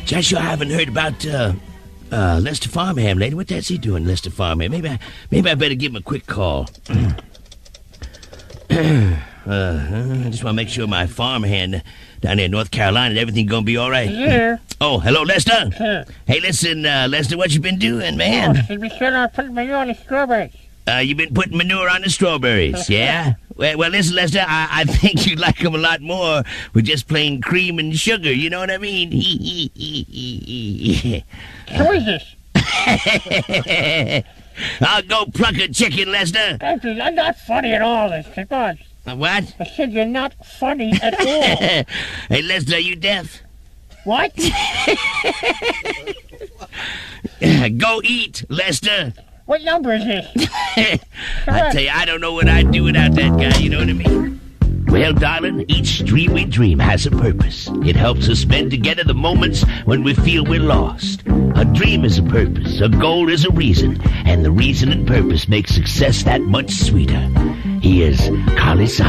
Joshua, I haven't heard about Lester Farmham lately. What that's he doing, Lester Farmham? Maybe I better give him a quick call. I just want to make sure my farmhand down there in North Carolina, everything gonna be all right. Yeah. Oh, hello, Lester. Yeah. Hey, listen, Lester, what you been doing, man? Should be sure not putting manure on the strawberries. You been putting manure on the strawberries, yeah? Well, listen, Lester, I think you'd like them a lot more with just plain cream and sugar, you know what I mean? Who is this? I'll go pluck a chicken, Lester. I'm not funny at all, Lester. Come on. What? I said you're not funny at all. Hey, Lester, are you deaf? What? Go eat, Lester. What number is this? I tell you, I don't know what I'd do without that guy, you know what I mean? Well, darling, each dream we dream has a purpose. It helps us spend together the moments when we feel we're lost. A dream is a purpose, a goal is a reason, and the reason and purpose make success that much sweeter. Here's Carly Simon.